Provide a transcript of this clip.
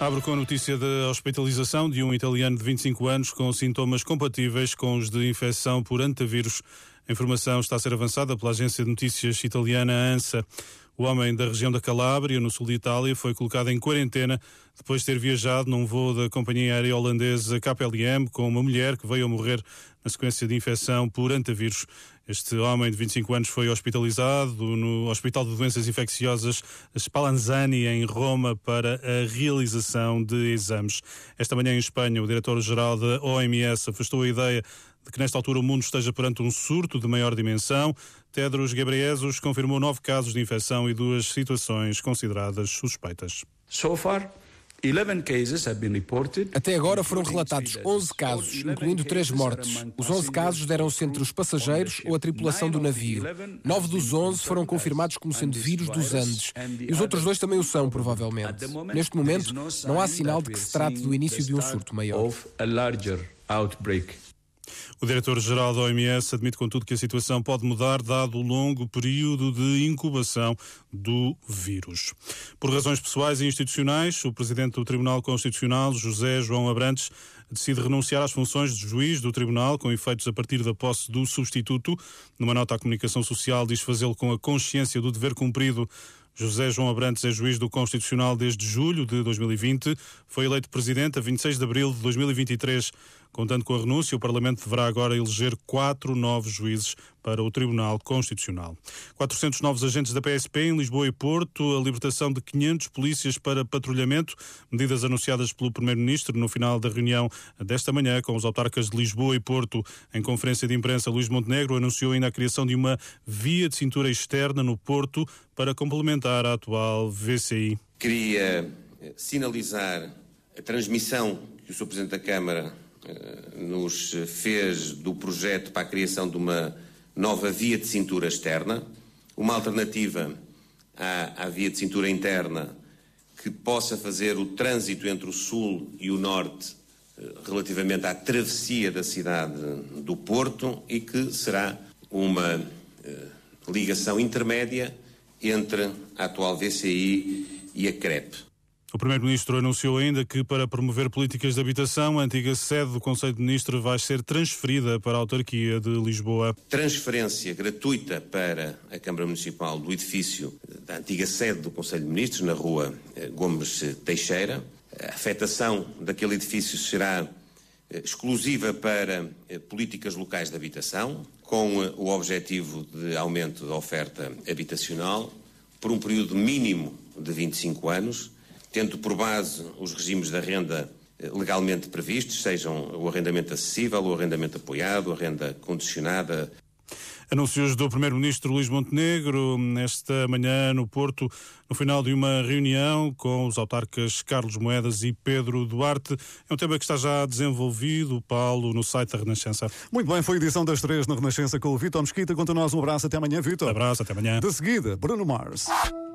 Abro com a notícia da hospitalização de um italiano de 25 anos com sintomas compatíveis com os de infecção por hantavírus. A informação está a ser avançada pela agência de notícias italiana ANSA. O homem da região da Calábria, no sul de Itália, foi colocado em quarentena depois de ter viajado num voo da companhia aérea holandesa KLM com uma mulher que veio a morrer na sequência de infecção por hantavírus. Este homem de 25 anos foi hospitalizado no Hospital de Doenças Infecciosas Spallanzani, em Roma, para a realização de exames. Esta manhã, em Espanha, o diretor-geral da OMS afastou a ideia de que nesta altura o mundo esteja perante um surto de maior dimensão. Tedros Ghebreyesus confirmou 9 casos de infecção e 2 situações consideradas suspeitas. So far, 11 cases have been reported. Até agora foram relatados 11 casos, incluindo 3 mortes. Os 11 casos deram-se entre os passageiros ou a tripulação do navio. 9 dos 11 foram confirmados como sendo vírus dos Andes. E os outros 2 também o são, provavelmente. Neste momento, não há sinal de que se trate do início de um surto maior. O diretor-geral da OMS admite, contudo, que a situação pode mudar dado o longo período de incubação do vírus. Por razões pessoais e institucionais, o presidente do Tribunal Constitucional, José João Abrantes, decide renunciar às funções de juiz do Tribunal, com efeitos a partir da posse do substituto. Numa nota à comunicação social, diz fazê-lo com a consciência do dever cumprido. José João Abrantes é juiz do Constitucional desde julho de 2020. Foi eleito presidente a 26 de abril de 2023. Contando com a renúncia, o Parlamento deverá agora eleger 4 novos juízes para o Tribunal Constitucional. 400 novos agentes da PSP em Lisboa e Porto, a libertação de 500 polícias para patrulhamento, medidas anunciadas pelo Primeiro-Ministro no final da reunião desta manhã com os autarcas de Lisboa e Porto. Em conferência de imprensa, Luís Montenegro anunciou ainda a criação de uma via de cintura externa no Porto para complementar a atual VCI. Queria sinalizar a transmissão que o Sr. Presidente da Câmara nos fez do projeto para a criação de uma nova via de cintura externa, uma alternativa à via de cintura interna que possa fazer o trânsito entre o sul e o norte relativamente à travessia da cidade do Porto e que será uma ligação intermédia entre a atual VCI e a CREP. O Primeiro-Ministro anunciou ainda que, para promover políticas de habitação, a antiga sede do Conselho de Ministros vai ser transferida para a autarquia de Lisboa. Transferência gratuita para a Câmara Municipal do edifício da antiga sede do Conselho de Ministros, na rua Gomes Teixeira. A afetação daquele edifício será exclusiva para políticas locais de habitação, com o objetivo de aumento da oferta habitacional, por um período mínimo de 25 anos, tendo por base os regimes de renda legalmente previstos, sejam o arrendamento acessível, o arrendamento apoiado, a renda condicionada. Anúncios do Primeiro-Ministro Luís Montenegro esta manhã no Porto, no final de uma reunião com os autarcas Carlos Moedas e Pedro Duarte. É um tema que está já desenvolvido, Paulo, no site da Renascença. Muito bem, foi a edição das 3 na Renascença com o Vítor Mesquita. Quanto a nós, um abraço, até amanhã, Vítor. Abraço, até amanhã. De seguida, Bruno Mars.